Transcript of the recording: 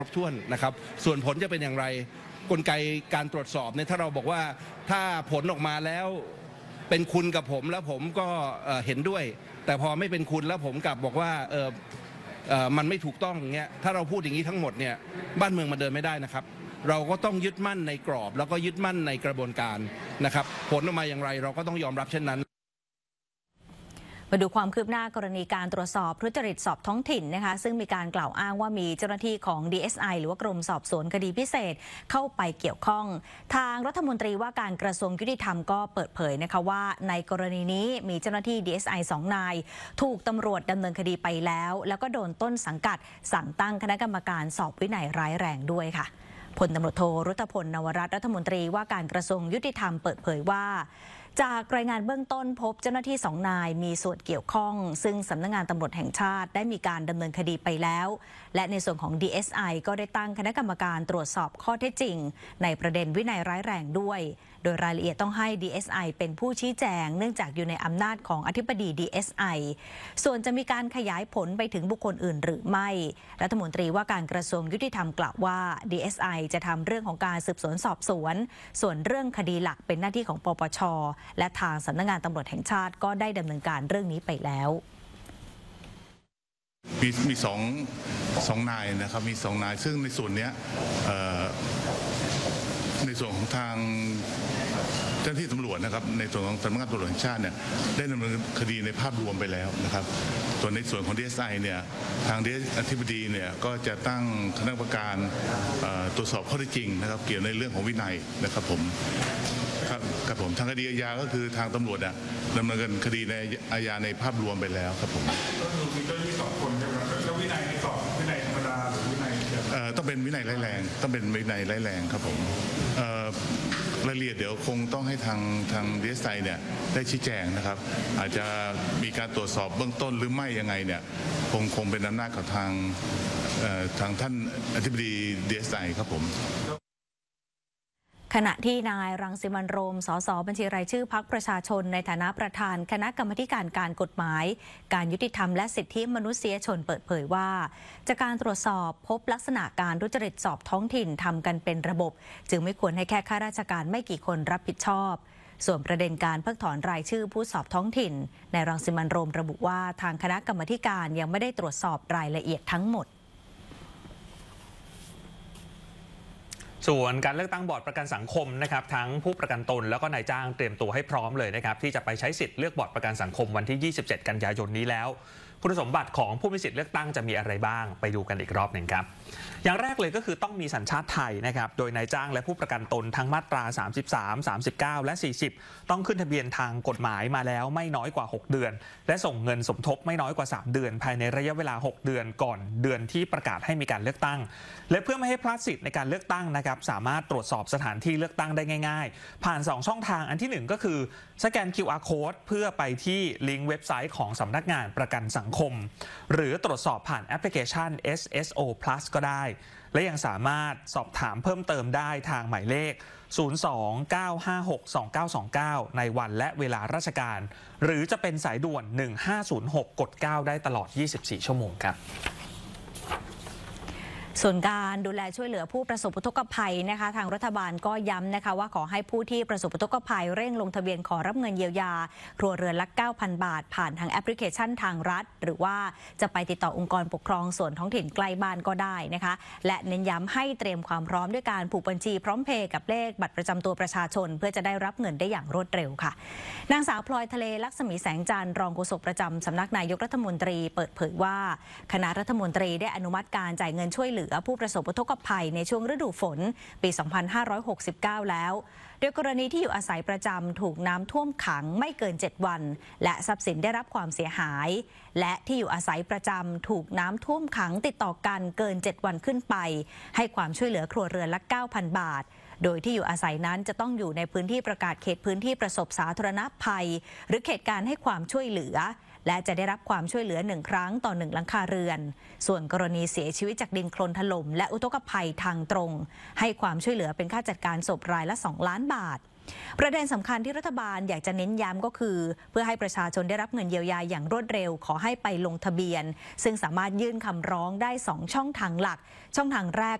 ครบถ้วนนะครับส่วนผลจะเป็นอย่างไรกลไกการตรวจสอบเนี่ยถ้าเราบอกว่าถ้าผลออกมาแล้วเป็นคุณกับผมแล้วผมก็เห็นด้วยแต่พอไม่เป็นคุณแล้วผมกลับบอกว่ามันไม่ถูกต้องอย่างเงี้ยถ้าเราพูดอย่างนี้ทั้งหมดเนี่ยบ้านเมืองมันเดินไม่ได้นะครับเราก็ต้องยึดมั่นในกรอบแล้วก็ยึดมั่นในกระบวนการนะครับผลออกมาอย่างไรเราก็ต้องยอมรับเช่นนั้นมาดูความคืบหน้ากรณีการตรวจสอบทุจริตสอบท้องถิ่นนะคะซึ่งมีการกล่าวอ้างว่ามีเจ้าหน้าที่ของ DSI หรือว่ากรมสอบสวนคดีพิเศษเข้าไปเกี่ยวข้องทางรัฐมนตรีว่าการกระทรวงยุติธรรมก็เปิดเผยนะคะว่าในกรณีนี้มีเจ้าหน้าที่ DSI 2 นายถูกตำรวจดำเนินคดีไปแล้วก็โดนต้นสังกัดสั่งตั้งคณะกรรมการสอบวินัยร้ายแรงด้วยค่ะพลตำรวจโทรุตพล นวรัตน์รัฐมนตรีว่าการกระทรวงยุติธรรมเปิดเผยว่าจากรายงานเบื้องต้นพบเจ้าหน้าที่2 นายมีส่วนเกี่ยวข้องซึ่งสำนักงานตำรวจแห่งชาติได้มีการดำเนินคดีไปแล้วและในส่วนของ DSI ก็ได้ตั้งคณะกรรมการตรวจสอบข้อเท็จจริงในประเด็นวินัยร้ายแรงด้วยโดยรายละเอียดต้องให้ DSI เป็นผู้ชี้แจงเนื่องจากอยู่ในอำนาจของอธิบดี DSI ส่วนจะมีการขยายผลไปถึงบุคคลอื่นหรือไม่รัฐมนตรีว่าการกระทรวงยุติธรรมกล่าวว่า DSI จะทำเรื่องของการสืบสวนสอบสวนส่วนเรื่องคดีหลักเป็นหน้าที่ของปปช.และทางสำนักงานตำรวจแห่งชาติก็ได้ดำเนินการเรื่องนี้ไปแล้วมีสองนายนะครับมี2 นายซึ่งในส่วนนี้ในส่วนของทางเจ้าหน้าที่ตำรวจนะครับในส่วนของสำนักงานตำรวจแห่งชาติเนี่ยได้ดำเนินคดีในภาพรวมไปแล้วนะครับส่วนในส่วนของ DSI เนี่ยทางอธิบดีเนี่ยก็จะตั้งคณะกรรมการตรวจสอบข้อเท็จจริงนะครับเกี่ยวในเรื่องของวินัยนะครับผมทางคดีอาญาก็คือทางตำรวจดำเนินคดีในอาญาในภาพรวมไปแล้วครับผมก็คือมีเจ้าหน้าที่2 คนใช่ไหมครับแล้ววินัยในสอบวินัยธรรมดาหรือวินัยต้องเป็นวินัยร้ายแรงต้องเป็นวินัยร้ายแรงครับผมรายละเอียดเดี๋ยวคงต้องให้ทาง DSI เนี่ยได้ชี้แจงนะครับอาจจะมีการตรวจสอบเบื้องต้นหรือไม่ยังไงเนี่ยคงเป็นอำนาจของทางท่านอธิบดี DSI ครับผมขณะที่นายรังสิมันต์โรมสสบัญชีรายชื่อพรรคประชาชนในฐานะประธานคณะกรรมการกฎหมายการยุติธรรมและสิทธิมนุษยชนเปิดเผยว่าจากการตรวจสอบพบลักษณะการทุจริตสอบท้องถิ่นทำกันเป็นระบบจึงไม่ควรให้แค่ข้าราชการไม่กี่คนรับผิดชอบส่วนประเด็นการเพิกถอนรายชื่อผู้สอบท้องถิ่นนายรังสิมันต์โรมระบุว่าทางคณะกรรมการยังไม่ได้ตรวจสอบรายละเอียดทั้งหมดส่วนการเลือกตั้งบอร์ดประกันสังคมนะครับทั้งผู้ประกันตนแล้วก็นายจ้างเตรียมตัวให้พร้อมเลยนะครับที่จะไปใช้สิทธิ์เลือกบอร์ดประกันสังคมวันที่ 27 กันยายนนี้แล้วคุณสมบัติของผู้มีสิทธิ์เลือกตั้งจะมีอะไรบ้างไปดูกันอีกรอบหนึ่งครับอย่างแรกเลยก็คือต้องมีสัญชาติไทยนะครับโดยนายจ้างและผู้ประกันตนทั้งมาตรา 33, 39 และ 40 ต้องขึ้นทะเบียนทางกฎหมายมาแล้วไม่น้อยกว่า 6 เดือนและส่งเงินสมทบไม่น้อยกว่า 3 เดือนภายในระยะเวลา 6 เดือนก่อนเดือนที่ประกาศให้มีการเลือกตั้งและเพื่อไม่ให้พลาดสิทธิ์ในการเลือกตั้งนะครับสามารถตรวจสอบสถานที่เลือกตั้งได้ง่ายๆผ่าน2 ช่องทางอันที่1ก็คือสแกน QR Code เพื่อไปที่ลิงก์เว็บไซต์ของสำนักงานประกันสังคมหรือตรวจสอบผ่านแอปพลิเคชัน SSO Plus ก็ได้และยังสามารถสอบถามเพิ่มเติมได้ทางหมายเลข 02-956-2929 ในวันและเวลาราชการหรือจะเป็นสายด่วน 1506 กด 9 ได้ตลอด 24 ชั่วโมงครับส่วนการดูแลช่วยเหลือผู้ประสบอุทกภัยนะคะทางรัฐบาลก็ย้ำนะคะว่าขอให้ผู้ที่ประสบอุทกภัยเร่งลงทะเบียนขอรับเงินเยียวยาครัวเรือนละ 9,000 บาทผ่านทางแอปพลิเคชันทางรัฐหรือว่าจะไปติดต่อองค์กรปกครองส่วนท้องถิ่นใกล้บ้านก็ได้นะคะและเน้นย้ำให้เตรียมความพร้อมด้วยการผูกบัญชีพร้อมเพย์กับเลขบัตรประจำตัวประชาชนเพื่อจะได้รับเงินได้อย่างรวดเร็วค่ะนางสาวพลอยทะเลลักษมีแสงจันทร์รองโฆษกประจำสำนักนายกรัฐมนตรีเปิดเผยว่าคณะรัฐมนตรีได้อนุมัติการจ่ายเงินช่วยเหลือผู้ประสบอุทกภัยในช่วงฤดูฝนปี 2569 แล้วโดยกรณีที่อยู่อาศัยประจำถูกน้ำท่วมขังไม่เกิน 7 วันและทรัพย์สินได้รับความเสียหายและที่อยู่อาศัยประจำถูกน้ำท่วมขังติดต่อกันเกิน 7 วันขึ้นไปให้ความช่วยเหลือครัวเรือนละ 9,000 บาทโดยที่อยู่อาศัยนั้นจะต้องอยู่ในพื้นที่ประกาศเขตพื้นที่ประสบสาธารณภัยหรือเขตการให้ความช่วยเหลือและจะได้รับความช่วยเหลือ1 ครั้งต่อ1 หลังคาเรือนส่วนกรณีเสียชีวิตจากดินโคลนถล่มและอุทกภัยทางตรงให้ความช่วยเหลือเป็นค่าจัดการศพรายละ 2 ล้านบาทประเด็นสำคัญที่รัฐบาลอยากจะเน้นย้ำก็คือเพื่อให้ประชาชนได้รับเงินเยียวยาอย่างรวดเร็วขอให้ไปลงทะเบียนซึ่งสามารถยื่นคำร้องได้2ช่องทางหลักช่องทางแรก